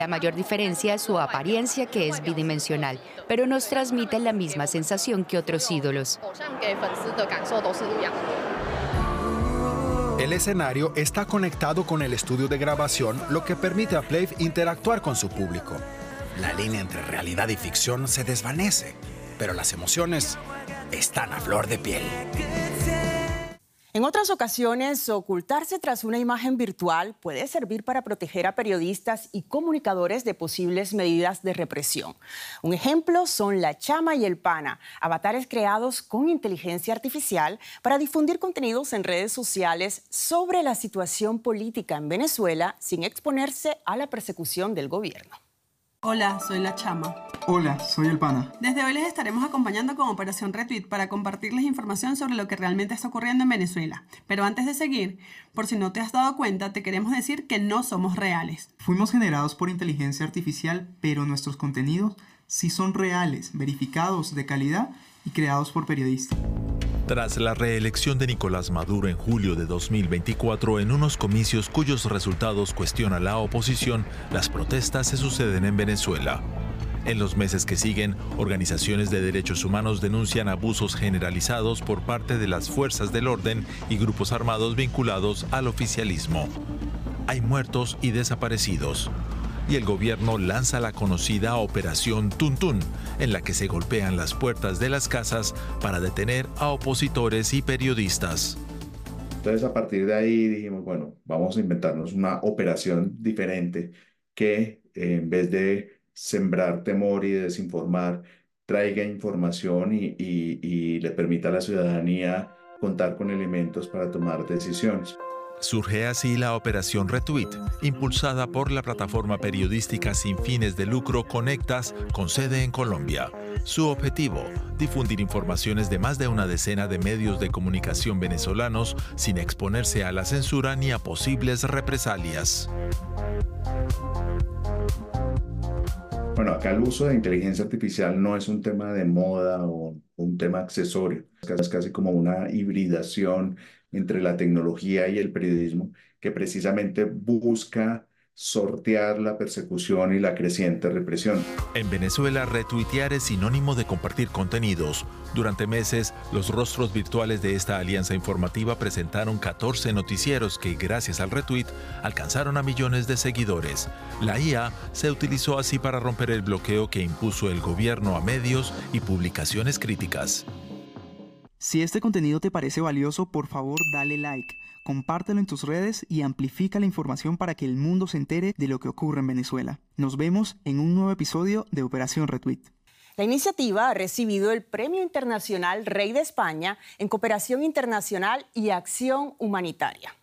La mayor diferencia es su apariencia, que es bidimensional, pero nos transmiten la misma sensación que otros ídolos. El escenario está conectado con el estudio de grabación, lo que permite a Playf interactuar con su público. La línea entre realidad y ficción se desvanece, pero las emociones están a flor de piel. En otras ocasiones, ocultarse tras una imagen virtual puede servir para proteger a periodistas y comunicadores de posibles medidas de represión. Un ejemplo son la Chama y el Pana, avatares creados con inteligencia artificial para difundir contenidos en redes sociales sobre la situación política en Venezuela sin exponerse a la persecución del gobierno. Hola, soy la Chama. Hola, soy el Pana. Desde hoy les estaremos acompañando con Operación Retweet para compartirles información sobre lo que realmente está ocurriendo en Venezuela. Pero antes de seguir, por si no te has dado cuenta, te queremos decir que no somos reales. Fuimos generados por inteligencia artificial, pero nuestros contenidos sí son reales, verificados, de calidad y creados por periodistas. Tras la reelección de Nicolás Maduro en julio de 2024, en unos comicios cuyos resultados cuestiona la oposición, las protestas se suceden en Venezuela. En los meses que siguen, organizaciones de derechos humanos denuncian abusos generalizados por parte de las fuerzas del orden y grupos armados vinculados al oficialismo. Hay muertos y desaparecidos. Y el gobierno lanza la conocida Operación Tuntún, en la que se golpean las puertas de las casas para detener a opositores y periodistas. Entonces, a partir de ahí dijimos, bueno, vamos a inventarnos una operación diferente que en vez de sembrar temor y desinformar, traiga información y le permita a la ciudadanía contar con elementos para tomar decisiones. Surge así la Operación Retweet, impulsada por la plataforma periodística sin fines de lucro Conectas, con sede en Colombia. Su objetivo, difundir informaciones de más de una decena de medios de comunicación venezolanos sin exponerse a la censura ni a posibles represalias. Bueno, acá el uso de inteligencia artificial no es un tema de moda o un tema accesorio. Es casi como una hibridación entre la tecnología y el periodismo que precisamente busca sortear la persecución y la creciente represión. En Venezuela, retuitear es sinónimo de compartir contenidos. Durante meses, los rostros virtuales de esta alianza informativa presentaron 14 noticieros que, gracias al retweet, alcanzaron a millones de seguidores. La IA se utilizó así para romper el bloqueo que impuso el gobierno a medios y publicaciones críticas. Si este contenido te parece valioso, por favor dale like, compártelo en tus redes y amplifica la información para que el mundo se entere de lo que ocurre en Venezuela. Nos vemos en un nuevo episodio de Operación Retweet. La iniciativa ha recibido el Premio Internacional Rey de España en Cooperación Internacional y Acción Humanitaria.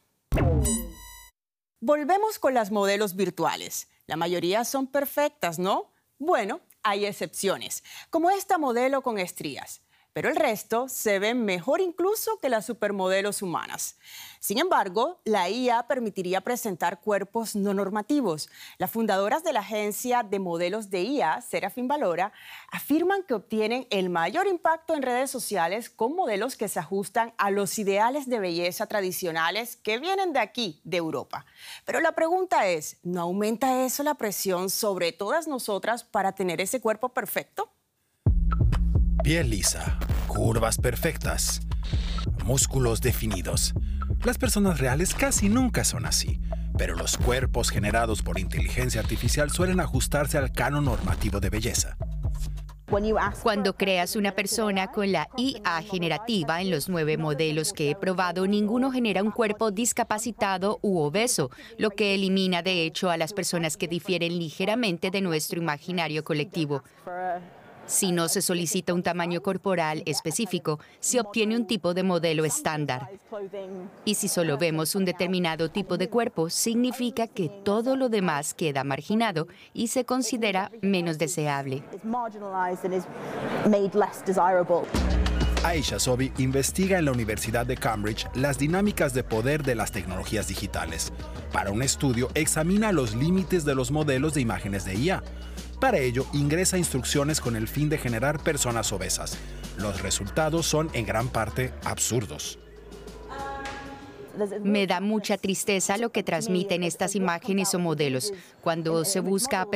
Volvemos con las modelos virtuales. La mayoría son perfectas, ¿no? Bueno, hay excepciones, como esta modelo con estrías. Pero el resto se ven mejor incluso que las supermodelos humanas. Sin embargo, la IA permitiría presentar cuerpos no normativos. Las fundadoras de la agencia de modelos de IA, Serafin Valora, afirman que obtienen el mayor impacto en redes sociales con modelos que se ajustan a los ideales de belleza tradicionales que vienen de aquí, de Europa. Pero la pregunta es, ¿no aumenta eso la presión sobre todas nosotras para tener ese cuerpo perfecto? Piel lisa, curvas perfectas, músculos definidos. Las personas reales casi nunca son así, pero los cuerpos generados por inteligencia artificial suelen ajustarse al canon normativo de belleza. Cuando creas una persona con la IA generativa, en los 9 modelos que he probado, ninguno genera un cuerpo discapacitado u obeso, lo que elimina de hecho a las personas que difieren ligeramente de nuestro imaginario colectivo. Si no se solicita un tamaño corporal específico, se obtiene un tipo de modelo estándar. Y si solo vemos un determinado tipo de cuerpo, significa que todo lo demás queda marginado y se considera menos deseable. Aisha Sobi investiga en la Universidad de Cambridge las dinámicas de poder de las tecnologías digitales. Para un estudio, examina los límites de los modelos de imágenes de IA. Para ello, ingresa instrucciones con el fin de generar personas obesas. Los resultados son en gran parte absurdos. Me da mucha tristeza lo que transmiten estas imágenes o modelos. Cuando se busca